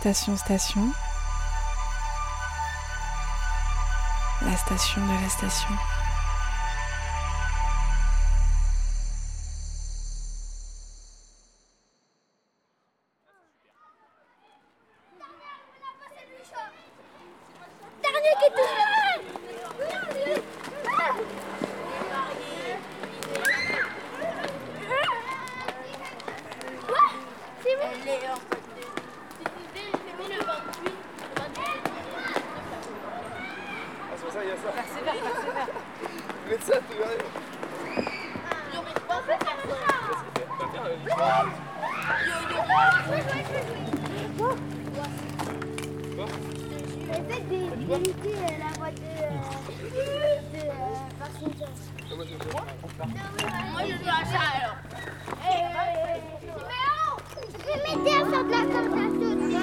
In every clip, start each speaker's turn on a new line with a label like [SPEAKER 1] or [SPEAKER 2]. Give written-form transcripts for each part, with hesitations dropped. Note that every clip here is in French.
[SPEAKER 1] station, station. La station de la station.
[SPEAKER 2] Moi je joue à ça alors. Je vais m'aider à faire de la corde à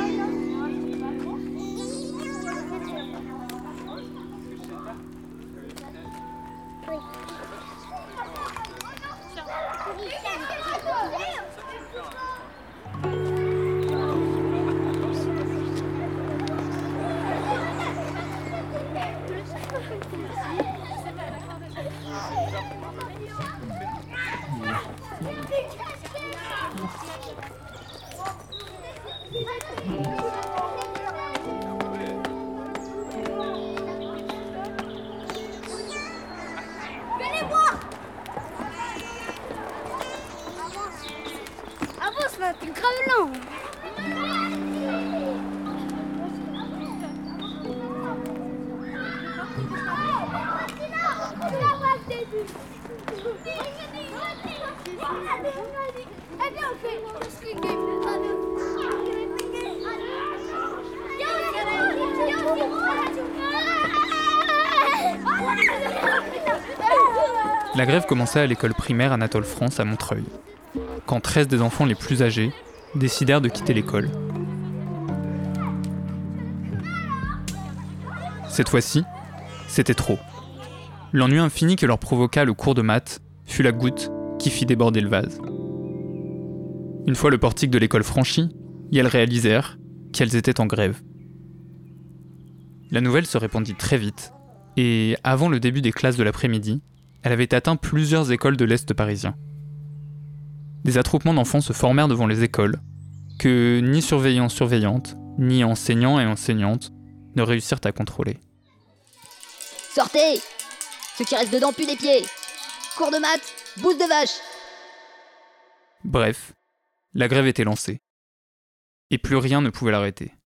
[SPEAKER 2] avance là, t'es grave lent.
[SPEAKER 3] La grève commençait à l'école primaire Anatole France à Montreuil, quand 13 des enfants les plus âgés décidèrent de quitter l'école. Cette fois-ci, c'était trop. L'ennui infini que leur provoqua le cours de maths fut la goutte qui fit déborder le vase. Une fois le portique de l'école franchi, elles réalisèrent qu'elles étaient en grève. La nouvelle se répandit très vite, et avant le début des classes de l'après-midi, elle avait atteint plusieurs écoles de l'Est parisien. Des attroupements d'enfants se formèrent devant les écoles, que ni surveillants-surveillantes, ni enseignants et enseignantes ne réussirent à contrôler.
[SPEAKER 4] Sortez! Ceux qui restent dedans puent des pieds! Cours de maths, bouse de vache!
[SPEAKER 3] Bref, la grève était lancée. Et plus rien ne pouvait l'arrêter.